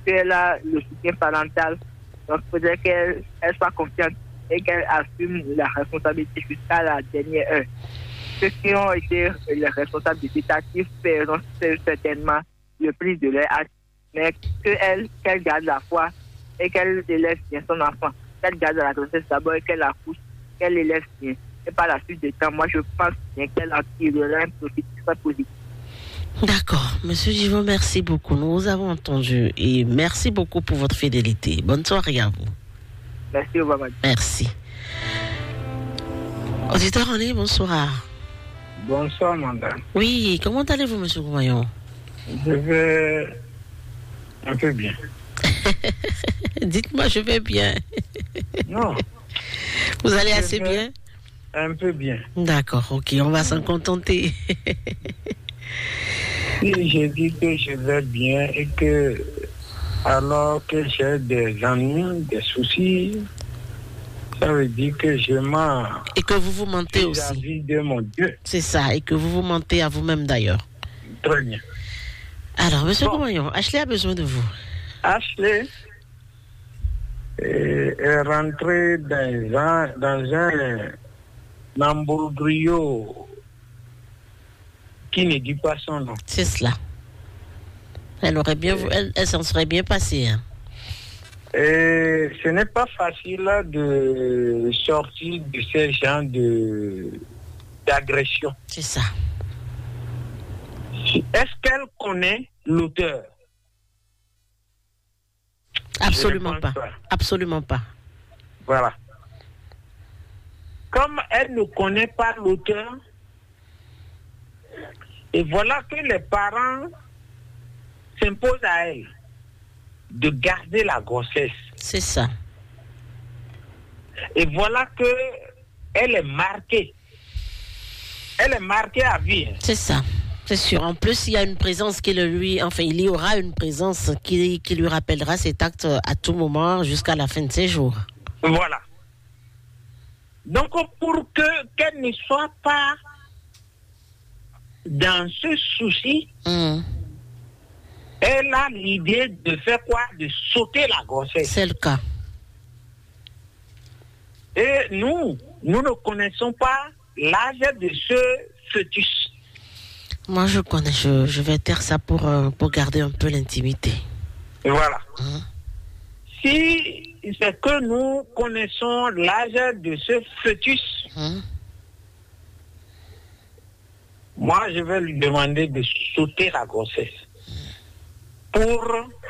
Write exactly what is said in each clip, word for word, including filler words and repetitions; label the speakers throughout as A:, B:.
A: qu'elle a le soutien parental. Donc, il faudrait qu'elle elle soit confiante et qu'elle assume la responsabilité jusqu'à la dernière heure. Ceux qui ont été les responsables du détective paieront certainement le prix de leur acte, mais qu'elle, qu'elle garde la foi et qu'elle élève bien son enfant. Qu'elle garde la grossesse d'abord et qu'elle accouche, qu'elle élève bien. Et par la suite du temps, moi je pense bien qu'elle en tirera un profit très positif.
B: D'accord. Monsieur Givon, merci beaucoup. Nous vous avons entendu et merci beaucoup pour votre fidélité. Bonne soirée à vous.
A: Merci, au revoir.
B: Merci. Auditeur en ligne, bonsoir.
C: Bonsoir, madame.
B: Oui, comment allez-vous, monsieur Goumaillon?
C: Je vais un peu bien.
B: Dites-moi, je vais bien.
C: Non.
B: Vous allez
C: Je
B: assez
C: vais
B: bien?
C: Un peu bien.
B: D'accord, ok, on va s'en contenter.
C: Si je dis que je vais bien et que alors que j'ai des ennuis, des soucis, ça veut dire que je mens.
B: Et que vous vous mentez aussi.
C: Vis-à-vis de mon Dieu.
B: C'est ça, et que vous vous mentez à vous-même d'ailleurs.
C: Très bien.
B: Alors, monsieur
C: Bon.
B: Goumaillon, Ashley a besoin de vous.
C: Ashley est, est rentré dans un, dans un embroglio qui ne dit pas son nom.
B: C'est cela. Elle aurait bien, elle, elle s'en serait bien passée. Hein.
C: Et ce n'est pas facile de sortir de ces gens de d'agression.
B: C'est ça.
C: Est-ce qu'elle connaît l'auteur?
B: Absolument pas.
C: pas.
B: Absolument pas.
C: Voilà. Comme elle ne connaît pas l'auteur, et voilà que les parents s'imposent à elle de garder la grossesse.
B: C'est ça.
C: Et voilà que elle est marquée. Elle est marquée à vie.
B: C'est ça. C'est sûr. En plus, il y a une présence qui le lui, enfin, il y aura une présence qui, qui lui rappellera cet acte à tout moment jusqu'à la fin de ses jours.
C: Voilà. Donc, pour que qu'elle ne soit pas dans ce souci,
B: Mmh.
C: elle a l'idée de faire quoi? De sauter la grossesse.
B: C'est le cas.
C: Et nous, nous ne connaissons pas l'âge de ce fœtus.
B: Moi, je connais. Je, je vais taire ça pour, euh, pour garder un peu l'intimité.
C: Et voilà.
B: Mmh.
C: Si c'est que nous connaissons l'âge de ce fœtus,
B: Mmh.
C: moi, je vais lui demander de sauter la grossesse pour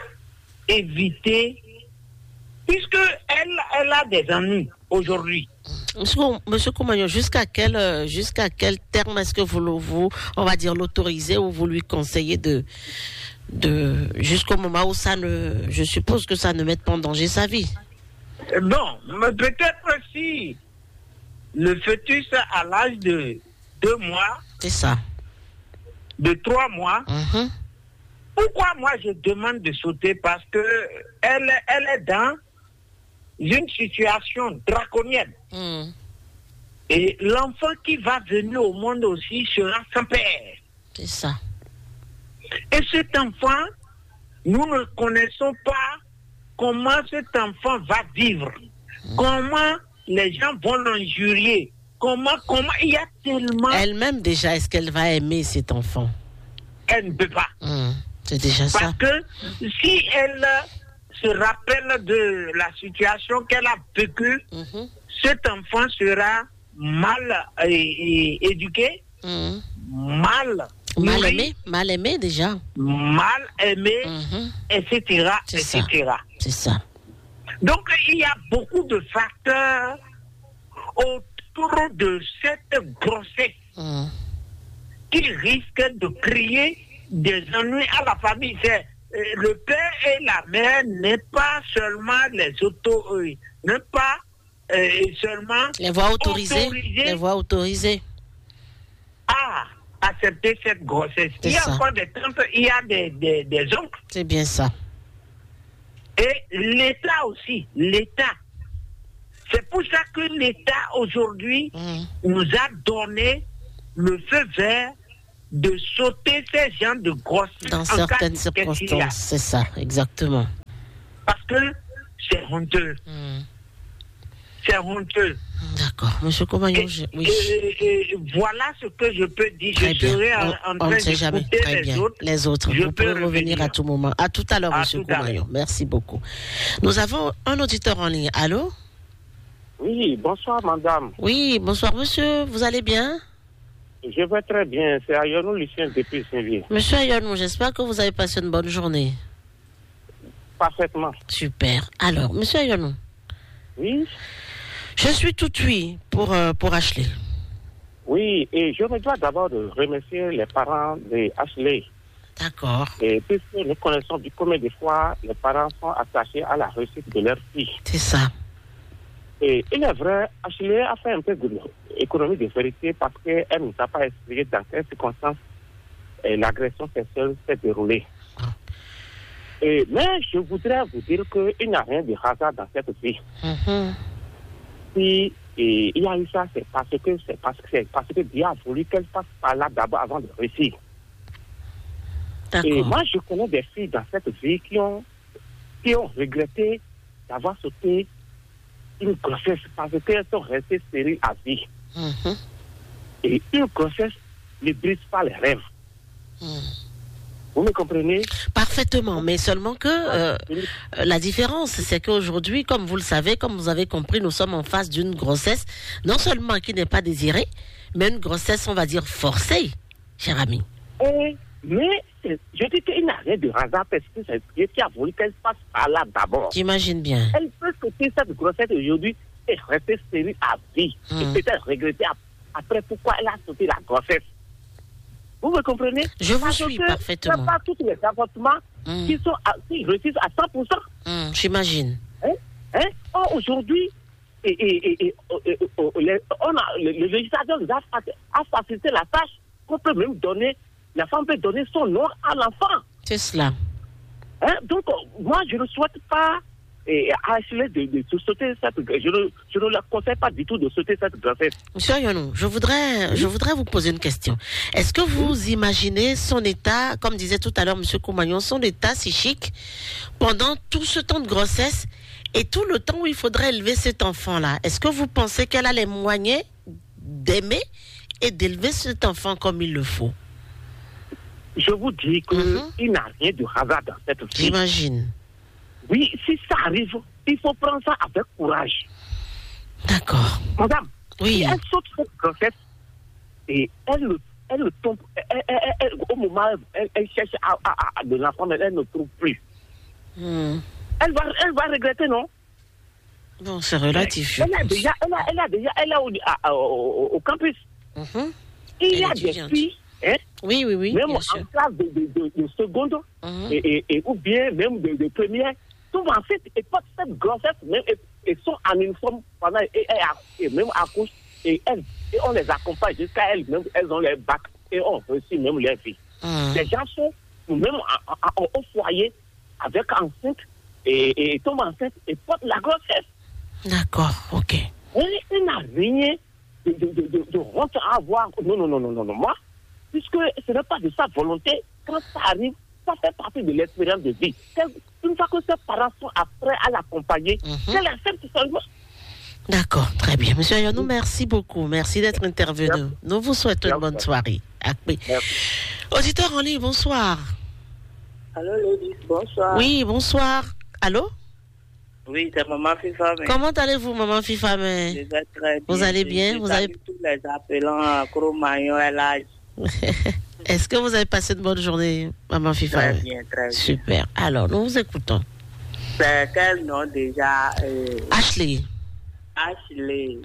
C: éviter, puisque elle, elle a des ennuis aujourd'hui.
B: Monsieur, Monsieur Koumaillon, jusqu'à quel, euh, jusqu'à quel terme est-ce que vous, le- vous, on va dire, l'autorisez ou vous lui conseillez de, de, jusqu'au moment où ça ne, je suppose que ça ne mette pas en danger sa vie?
C: Bon, mais peut-être si le fœtus a l'âge de deux mois,
B: C'est ça.
C: de trois mois,
B: Mhm.
C: pourquoi moi je demande de sauter? Parce que elle, elle est dans une situation draconienne.
B: Mhm.
C: Et l'enfant qui va venir au monde aussi sera sans père.
B: C'est ça.
C: Et cet enfant, nous ne connaissons pas comment cet enfant va vivre, comment les gens vont l'injurier, comment, comment, il y a tellement...
B: Elle-même déjà, est-ce qu'elle va aimer cet enfant?
C: Elle ne peut pas.
B: Mhm. C'est déjà
C: Parce
B: ça.
C: que si elle se rappelle de la situation qu'elle a vécue,
B: Mhm.
C: cet enfant sera mal euh, é- éduqué,
B: Mhm.
C: mal
B: Mal
C: nourri,
B: aimé, mal aimé déjà.
C: mal aimé,
B: Mhm.
C: et cetera,
B: C'est ça.
C: et cetera.
B: C'est ça.
C: Donc, il y a beaucoup de facteurs autour de cette grossesse
B: Mhm.
C: qui risquent de créer des ennuis à la famille. C'est, euh, le père et la mère n'est pas seulement les auto, euh, n'est pas euh, seulement
B: Les voix autorisées.
C: autorisés
B: Les voix autorisées.
C: à accepter cette grossesse.
B: C'est
C: Il y a
B: ça.
C: encore des tantes, il y a des, des, des oncles.
B: C'est bien ça.
C: Et l'État aussi, l'État. C'est pour ça que l'État aujourd'hui
B: Mhm.
C: nous a donné le feu vert de sauter ces gens de grossesse
B: Dans
C: en cas
B: certaines
C: de- qu'est-ce qu'il y a.
B: circonstances, c'est ça, exactement.
C: Parce que c'est honteux.
B: Mm.
C: C'est honteux.
B: D'accord. Monsieur Koumayon, je... oui.
C: Et, et, et voilà ce que je peux dire.
B: Très
C: je
B: bien.
C: serai en,
B: On,
C: en
B: on
C: train
B: ne sait jamais.
C: d'écouter
B: Très
C: les
B: bien.
C: autres.
B: Les autres.
C: Je
B: Vous
C: peux
B: pouvez revenir à tout moment. À tout à l'heure,
C: À
B: monsieur
C: tout à
B: Koumayon.
C: l'heure.
B: Merci beaucoup. Nous avons un auditeur en ligne. Allô?
D: Oui, bonsoir madame.
B: Oui, bonsoir monsieur. Vous allez bien?
D: Je vais très bien. C'est Ayonou Lucien depuis Saint-Louis.
B: Monsieur Ayonou, j'espère que vous avez passé une bonne journée.
D: Parfaitement.
B: Super. Alors, monsieur Ayonou.
D: Oui.
B: Je suis tout oui pour, euh, pour Ashley.
D: Oui, et je me dois d'abord de remercier les parents de Ashley.
B: D'accord.
D: Et puisque nous connaissons du combien de fois les parents sont attachés à la réussite de leur fille.
B: C'est ça.
D: Et il est vrai, Ashley a fait un peu d'économie de vérité parce qu'elle ne nous a pas expliqué dans quelles circonstances eh, l'agression sexuelle s'est déroulée.
B: Ah.
D: Et, mais je voudrais vous dire qu'il n'y a rien de hasard dans cette vie.
B: Mm-hmm.
D: Si et, il y a eu ça, c'est parce que c'est parce que c'est parce que Dieu a voulu qu'elle passe par là d'abord avant de réussir.
B: D'accord.
D: Et moi, je connais des filles dans cette vie qui ont qui ont regretté d'avoir sauté une grossesse parce qu'elles sont restées stériles à vie.
B: Mm-hmm.
D: Et une grossesse ne brise pas les rêves.
B: Mm.
D: Vous me comprenez?
B: Parfaitement, mais seulement que euh, la différence, c'est qu'aujourd'hui, comme vous le savez, comme vous avez compris, nous sommes en face d'une grossesse, non seulement qui n'est pas désirée, mais une grossesse, on va dire, forcée, cher ami.
D: Et, mais je dis qu'il n'y a rien de hasard parce que c'est Dieu qui a voulu qu'elle passe par là d'abord.
B: J'imagine bien.
D: Elle peut sauter cette grossesse aujourd'hui et rester stérile à vie.
B: Mm.
D: Et peut-être regretter après pourquoi elle a sauté la grossesse. Vous me comprenez?
B: Je vous
D: Parce
B: suis
D: que
B: parfaitement.
D: Ce n'est pas tous les avortements
B: Mm.
D: qui, sont à, qui réussissent à cent pour cent.
B: Mm, j'imagine.
D: Hein? Hein? Or, aujourd'hui, et, et, et, et, et, et, les, on a, le, le législateur nous a, a facilité la tâche qu'on peut même donner, la femme peut donner son nom à l'enfant.
B: C'est cela.
D: Hein? Donc, moi, je ne souhaite pas et, à Ashley de, de, de sauter cette grossesse. Je ne, je ne la conseille pas du tout de sauter cette grossesse.
B: Monsieur Ayonou, je voudrais, oui? je voudrais vous poser une question. Est-ce que vous oui? imaginez son état, comme disait tout à l'heure monsieur Koumayon, son état psychique pendant tout ce temps de grossesse et tout le temps où il faudrait élever cet enfant-là? Est-ce que vous pensez qu'elle a les moyens d'aimer et d'élever cet enfant comme il le faut?
D: Je vous dis qu'il mm-hmm. n'y a rien de hasard dans cette vie.
B: J'imagine.
D: Oui, si ça arrive, il faut prendre ça avec courage.
B: D'accord.
D: Madame,
B: oui.
D: si elle saute cette grossesse et elle, elle tombe, elle, elle, elle, au moment où elle, elle cherche à, à, à de l'enfant, mais elle ne trouve plus.
B: Mm.
D: Elle, va, elle va regretter, non?
B: Non, c'est relatif.
D: Elle, elle, a déjà, elle, a, elle a déjà, elle est au, à, au, au campus.
B: Mm-hmm.
D: Il
B: elle
D: y a des filles, hein,
B: oui, oui, oui,
D: même
B: bien
D: en
B: sûr.
D: classe de, de, de, de seconde,
B: mm-hmm.
D: et, et, et, ou bien même de, de première, tombent enceinte et portent cette grossesse même et, et sont en uniforme pendant et, et, et même accouchent et elles et on les accompagne jusqu'à elles même elles ont les bacs et on réussit même leur vie.
B: Mm.
D: Les gens sont même au foyer avec enceinte et, et tombent enceintes et portent la grossesse.
B: D'accord, ok.
D: Et il n'a rien de, de, de, de, de honte à avoir. Non, non, non, non, non, non, moi, puisque ce n'est pas de sa volonté, quand ça arrive, ça fait partie de l'expérience de vie. Une fois que ses parents sont après à l'accompagner, mm-hmm. qu'elle accepte seulement.
B: D'accord, très bien. Monsieur Ayonou, merci beaucoup. Merci d'être intervenu. Merci. Nous vous souhaitons merci. une bonne soirée. Auditeur en ligne, bonsoir.
E: Allô, Lydie, bonsoir.
B: Oui, bonsoir. Allô?
E: Oui, c'est Maman Fifa. Mais...
B: Comment allez-vous, Maman Fifa? Mais...
E: Je vais très bien.
B: Vous allez bien?
E: Je
B: vous avez
E: tous les appelants à Koumayon et l'âge.
B: Est-ce que vous avez passé une bonne journée, Maman Fifa?
E: Très bien, très bien.
B: Super. Alors, nous vous écoutons.
E: C'est quel nom déjà? euh...
B: Ashley.
E: Ashley.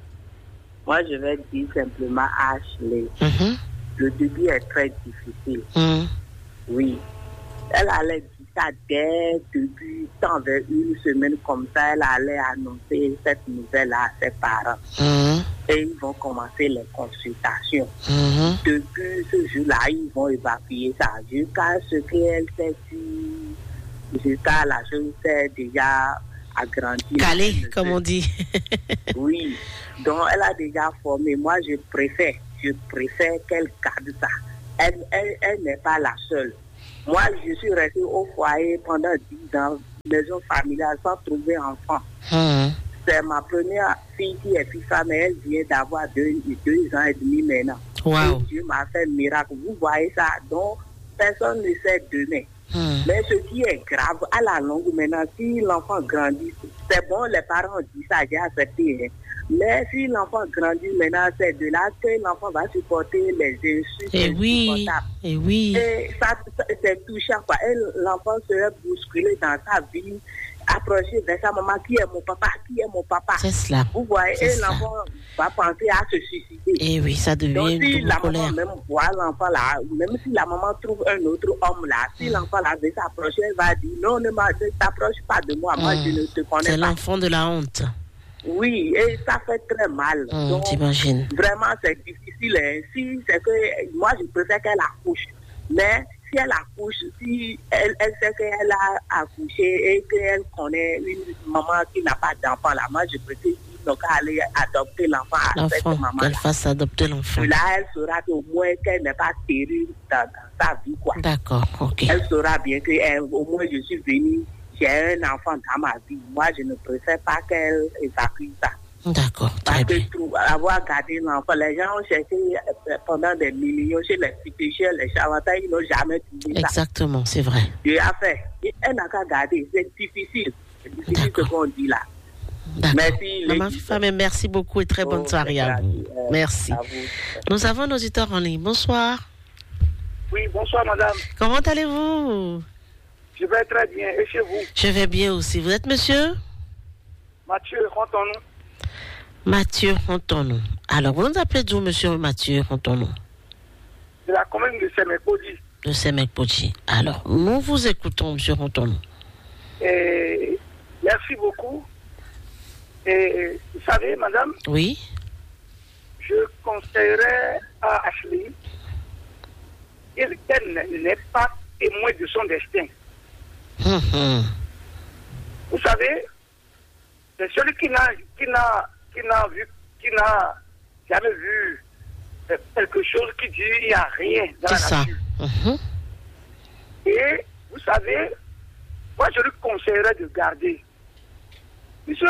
E: Moi, je vais dire simplement Ashley.
B: Mm-hmm.
E: Le début est très difficile.
B: Mm.
E: Oui. Elle allait dire ça dès le début, tant vers une semaine comme ça, elle allait annoncer cette nouvelle à ses parents.
B: Mm.
E: Et ils vont commencer les consultations.
B: Mm-hmm.
E: Depuis ce jour-là, ils vont évacuer ça jusqu'à ce qu'elle s'est dit, jusqu'à la chose s'est déjà agrandie.
B: Calée, comme on dit.
E: Oui. Donc, elle a déjà formé. Moi, je préfère, je préfère qu'elle garde ça. Elle, elle, elle n'est pas la seule. Moi, je suis restée au foyer pendant dix ans. maison familiale sans trouver enfant.
B: Mmh.
E: C'est ma première fille qui est fille femme, elle vient d'avoir deux, deux ans et demi maintenant.
B: Wow.
E: Et Dieu m'a fait un miracle. Vous voyez ça, donc personne ne sait demain.
B: Mmh.
E: Mais ce qui est grave, à la longue maintenant, si l'enfant grandit, c'est bon, les parents disent ça, j'ai accepté. Hein. Mais si l'enfant grandit maintenant, c'est de là que l'enfant va supporter les insultes.
B: Et oui, et oui.
E: Et ça, ça c'est touchant, quoi. Et l'enfant serait bousculé dans sa vie, approché vers sa maman, qui est mon papa, qui est mon papa.
B: C'est cela.
E: Vous voyez,
B: c'est
E: et
B: cela.
E: l'enfant va penser à se suicider.
B: Et oui, ça devient
E: Donc,
B: une
E: si
B: double
E: la
B: colère.
E: maman même voit l'enfant là, même si la maman trouve un autre homme là, si mmh. l'enfant là veut s'approcher, elle va dire non, ne t'approche pas de moi, mmh. moi je ne te connais
B: c'est
E: pas.
B: C'est l'enfant de la honte.
E: Oui, et ça fait très mal.
B: Mmh,
E: Donc,
B: t'imagines.
E: Vraiment, c'est difficile. Hein. Si c'est que moi, je préfère qu'elle accouche. Mais si elle accouche, si elle, elle sait qu'elle a accouché et qu'elle connaît une maman qui n'a pas d'enfant là, moi, je préfère donc aller adopter l'enfant à cette maman.
B: Qu'elle fasse adopter l'enfant.
E: Là, elle saura au moins qu'elle n'est pas stérile dans, dans sa vie, quoi.
B: D'accord, ok.
E: Elle saura bien que au moins je suis venue, j'ai un enfant dans ma vie. Moi, je ne préfère pas qu'elle évacue ça.
B: D'accord,
E: Parce
B: très
E: que
B: bien.
E: tout, avoir gardé l'enfant, les gens ont cherché pendant des millions chez les chez les charlatans, ils n'ont jamais trouvé ça.
B: Exactement, c'est vrai.
E: Dieu a fait. Elle n'a qu'à garder. C'est difficile. C'est difficile ce qu'on dit là.
B: D'accord.
E: Merci.
B: Maman Femme, merci beaucoup et très bonne oh, soirée à vous. Euh, merci. À vous. Nous avons nos auditeurs en ligne. Bonsoir.
F: Oui, bonsoir madame.
B: Comment allez-vous?
F: Je vais très bien. Et chez vous?
B: Je vais bien aussi. Vous êtes monsieur?
F: Mathieu Rantonou.
B: Mathieu Rantonou. Alors, vous nous appelez d'où, monsieur Mathieu Rantonou?
F: De la commune de Semekpodji.
B: De Semekpodji. Alors, nous vous écoutons, monsieur Rantonou.
F: Et merci beaucoup. Et vous savez, madame?
B: Oui.
F: Je conseillerais à Ashley qu'elle n'est pas témoin de son destin.
B: Hum,
F: vous savez, c'est celui qui n'a, qui n'a, qui n'a vu, qui n'a jamais vu quelque chose qui dit il n'y a rien dans
B: c'est
F: la
B: ça.
F: nature.
B: Hum.
F: Et vous savez, moi je lui conseillerais de garder. Monsieur,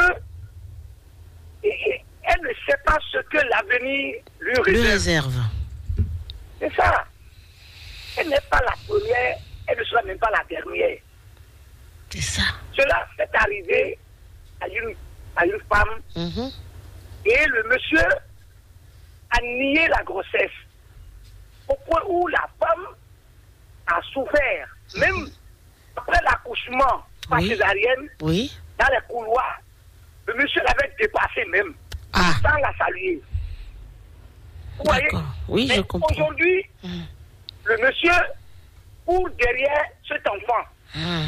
F: et, et, elle ne sait pas ce que l'avenir lui réserve.
B: Lui réserve.
F: C'est ça. Elle n'est pas la première, elle ne sera même pas la dernière.
B: C'est ça.
F: Cela s'est arrivé à une, à une femme
B: mm-hmm.
F: et le monsieur a nié la grossesse au point où la femme a souffert. Mm-hmm. Même après l'accouchement par
B: oui.
F: césarienne,
B: oui.
F: dans les couloirs, le monsieur l'avait dépassé même,
B: ah.
F: sans la saluer. Vous voyez?
B: Oui,
F: mais
B: je comprends.
F: Aujourd'hui, mm. le monsieur court derrière cet enfant.
B: Mm.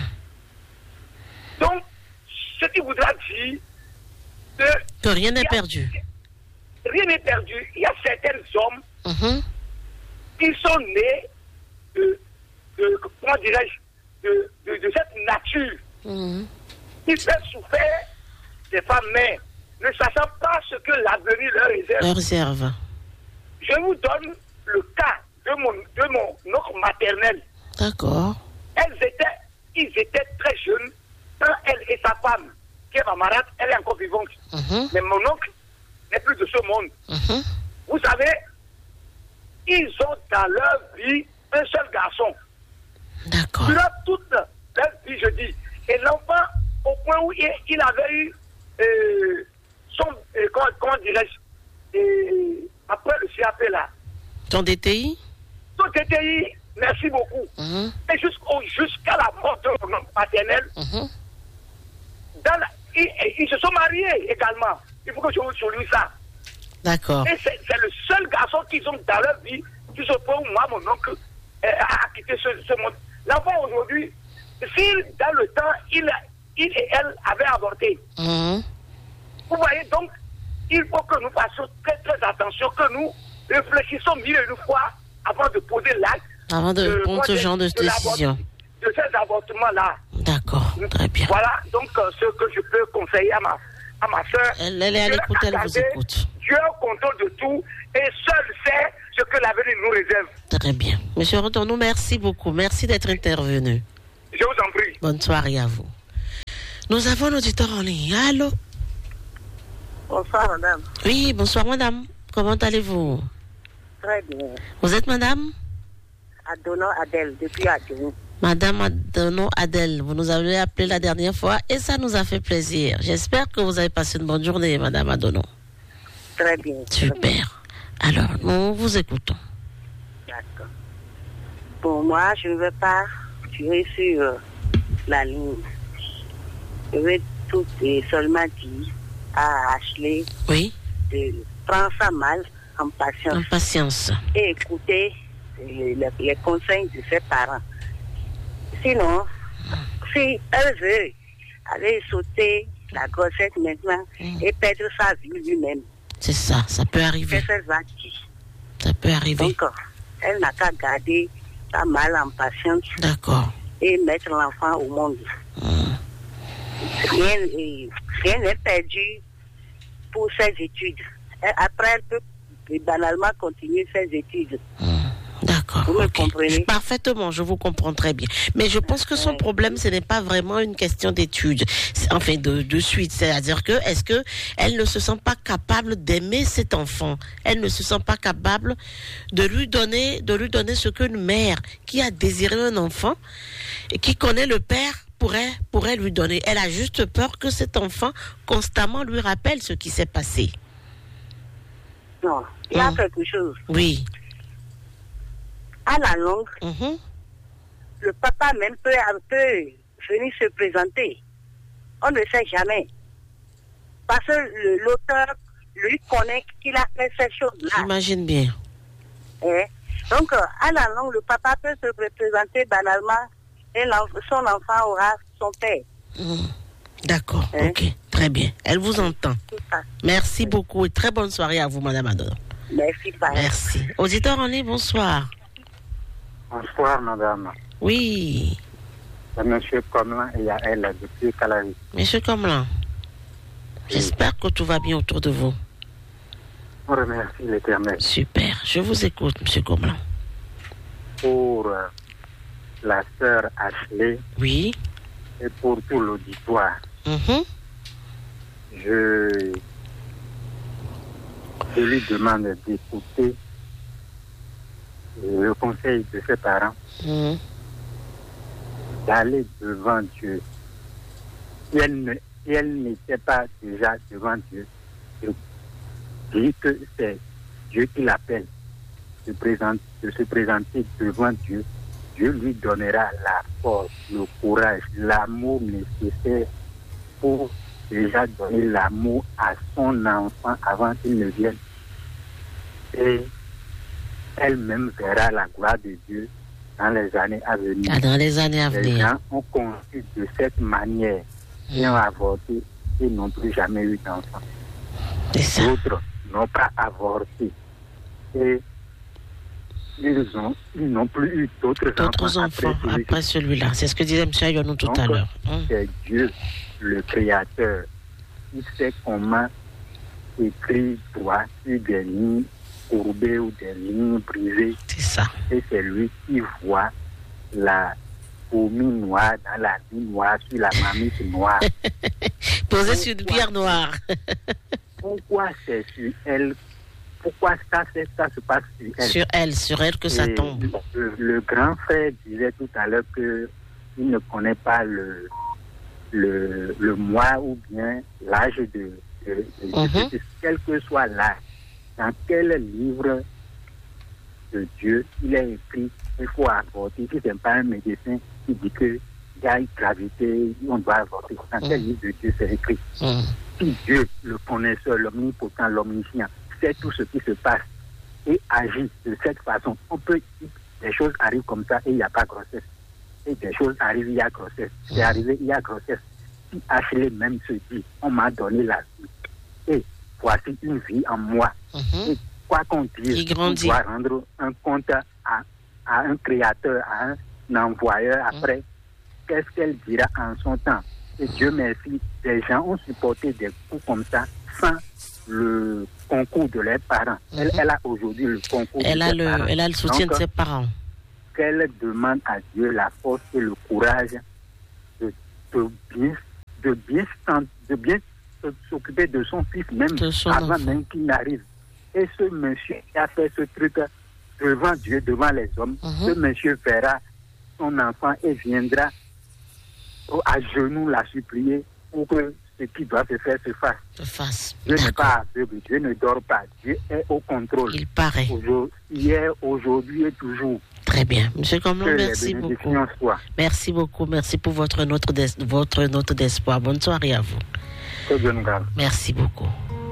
F: Donc, ce qui voudra dire que,
B: que rien n'est perdu.
F: Rien n'est perdu. Il y a certains hommes
B: mm-hmm.
F: qui sont nés de, de comment dirais-je, de, de, de cette nature
B: mm-hmm.
F: qui fait souffrir des femmes, mais ne sachant pas ce que l'avenir leur réserve.
B: Leur réserve.
F: Je vous donne le cas de mon, de mon oncle maternel.
B: D'accord.
F: Elles étaient, ils étaient très jeunes. Quand elle et sa femme, qui est ma malade, elle est encore vivante.
B: Mm-hmm.
F: Mais mon oncle n'est plus de ce monde.
B: Mm-hmm.
F: Vous savez, ils ont dans leur vie un seul garçon.
B: D'accord.
F: Durant toute leur vie, je dis. Et l'enfant, au point où il, il avait eu euh, son, euh, comment, comment dirais-je, euh, après le C A P là.
B: Ton D T I?
F: Ton D T I, merci beaucoup.
B: Mm-hmm.
F: Et jusqu'au, jusqu'à la mort de mon oncle paternel,
B: mm-hmm.
F: dans la, ils, ils se sont mariés également. Il faut que je vous souligne ça.
B: D'accord.
F: Et c'est, c'est le seul garçon qu'ils ont dans leur vie, jusqu'au point où moi, mon oncle, euh, a quitté ce, ce monde. L'enfant aujourd'hui, si dans le temps, il, il et elle avaient avorté.
B: Mm-hmm.
F: Vous voyez, donc, il faut que nous fassions très très attention, que nous réfléchissons mille et une fois avant de poser l'acte.
B: Avant de, de prendre ce genre de, de décision.
F: De ces avortements-là.
B: D'accord, très bien.
F: Voilà, donc euh, ce que je peux conseiller à ma, à ma soeur.
B: Elle, elle est à l'écoute, elle vous écoute.
F: Dieu contrôle de tout et seul sait ce que l'avenir nous réserve.
B: Très bien. Monsieur Rantonou, merci beaucoup. Merci d'être intervenu.
F: Je vous en prie.
B: Bonne soirée à vous. Nous avons un auditeur en ligne. Allô?
E: Bonsoir, madame.
B: Oui, bonsoir, madame. Comment allez-vous?
E: Très bien.
B: Vous êtes madame?
E: Adono Adèle, depuis Adjoum.
B: Madame Adono Adèle, vous nous avez appelé la dernière fois et ça nous a fait plaisir. J'espère que vous avez passé une bonne journée, madame Adono.
E: Très bien.
B: Super. Alors, nous vous écoutons.
E: D'accord. Pour moi, je ne veux pas tirer sur euh, la ligne. Je vais tout et seulement dire à Ashley
B: Oui.
E: de prendre ça mal en patience.
B: En patience.
E: Et écouter les, les, les conseils de ses parents. Sinon, si elle veut aller sauter la grossesse maintenant mm. et perdre sa vie lui-même.
B: C'est ça, ça peut arriver.
E: Qu'est-ce qu'elle va dire?
B: Ça peut arriver.
E: Donc, elle n'a qu'à garder sa mal en patience.
B: D'accord.
E: Et mettre l'enfant au monde. Mm. Rien, rien n'est perdu pour ses études. Après, elle peut banalement continuer ses études.
B: Mm. D'accord.
E: Vous me
B: okay.
E: comprenez?
B: Parfaitement, je vous comprends très bien. Mais je pense que son problème, ce n'est pas vraiment une question d'études, enfin de, de suite. C'est-à-dire que, est-ce que elle ne se sent pas capable d'aimer cet enfant? Elle ne se sent pas capable de lui donner, de lui donner ce qu'une mère qui a désiré un enfant et qui connaît le père pourrait, pourrait lui donner. Elle a juste peur que cet enfant constamment lui rappelle ce qui s'est passé.
E: Non, il y a
B: mmh.
E: quelque chose.
B: Oui.
E: À la longue,
B: mm-hmm.
E: le papa même peut, peut venir se présenter. On ne sait jamais. Parce que le, l'auteur lui connaît qu'il a fait ces choses-là.
B: J'imagine bien.
E: Eh? Donc, à la longue, le papa peut se présenter banalement et son enfant aura son père.
B: Mm. D'accord,
E: eh?
B: ok, très bien. Elle vous entend. Merci beaucoup et très bonne soirée à vous, madame Adono.
E: Merci, pareil.
B: Merci. Auditeur en ligne, bonsoir.
G: Bonsoir, madame.
B: Oui.
G: C'est monsieur Comlan et à elle depuis Calavi.
B: Monsieur Comlan, j'espère que tout va bien autour de vous.
G: On remercie l'Éternel.
B: Super. Je vous écoute, monsieur Comlan.
G: Pour euh, la sœur Ashley.
B: Oui.
G: Et pour tout l'auditoire.
B: Mm-hmm.
G: Je, je lui demande d'écouter le conseil de ses parents,
B: mmh.
G: d'aller devant Dieu. Si elle, ne, si elle n'était pas déjà devant Dieu, je dis que c'est Dieu qui l'appelle de, présenter, de se présenter devant Dieu. Dieu lui donnera la force, le courage, l'amour nécessaire pour déjà donner l'amour à son enfant avant qu'il ne vienne. Et elle-même verra la gloire de Dieu dans les années à venir.
B: Ah, dans les années à
G: les
B: venir.
G: Les gens ont conçu de cette manière et ont avorté et n'ont plus jamais eu d'enfant. D'autres n'ont pas avorté et ils, ont, ils n'ont plus eu d'autres,
B: d'autres enfants, enfants après, après celui-là. C'est ce que disait M. Ayonou tout
G: Donc,
B: à l'heure.
G: C'est Dieu, le Créateur, qui sait comment écrire droit sur des lignes courbées ou des lignes brisées.
B: C'est ça.
G: Et c'est lui qui voit la fourmi noire dans la ligne noire sur la mamite noire.
B: Posée sur une pierre noire.
G: Pourquoi c'est sur elle? Pourquoi ça, c'est, ça se passe sur elle?
B: Sur elle, sur elle que ça
G: Et
B: tombe.
G: Le, le grand frère disait tout à l'heure qu'il ne connaît pas le, le, le mois ou bien l'âge de, de, de mm-hmm. de, quel que soit l'âge. Dans quel livre de Dieu il est écrit qu'il faut avorter? Si ce n'est pas un médecin qui dit qu'il y a une gravité, on doit avorter. Dans mm. quel livre de Dieu c'est écrit? Mm. Si Dieu, le connaisseur, l'omnipotent, l'omniscient, sait tout ce qui se passe et agit de cette façon, on peut dire des choses arrivent comme ça et il n'y a pas grossesse. Et des choses arrivent, il y a grossesse. C'est arrivé, il y a grossesse. Si Ashley même se dit, on m'a donné la vie. Et voici une vie en moi. Mm-hmm. Et quoi qu'on dise, on doit rendre un compte à, à un créateur, à un envoyeur. Mm-hmm. Après, qu'est-ce qu'elle dira en son temps? Et Dieu merci, des gens ont supporté des coups comme ça sans le concours de leurs parents. Mm-hmm. Elle, elle a aujourd'hui le concours
B: elle
G: de
B: a
G: ses
B: le,
G: parents.
B: Elle a le soutien
G: Donc,
B: de ses parents.
G: Qu'elle demande à Dieu la force et le courage de, de, bien, de bien son fils, même
B: De son
G: avant
B: enfant.
G: même qu'il n'arrive. Et ce monsieur qui a fait ce truc devant Dieu, devant les hommes,
B: Mhm.
G: ce monsieur verra son enfant et viendra à genoux la supplier pour que ce qui doit se faire se fasse.
B: De face.
G: Dieu n'est
B: D'accord.
G: pas aveugle, Dieu ne dort pas, Dieu est au contrôle.
B: Il paraît.
G: Aujourd'hui, hier, aujourd'hui et toujours.
B: Très bien. Monsieur Comlon,
G: Que les
B: merci beaucoup.
G: bénédictions soient.
B: Merci beaucoup. Merci pour votre note d'es- votre note d'espoir. Bonne soirée à vous.
G: Que Dieu nous garde.
B: Merci beaucoup.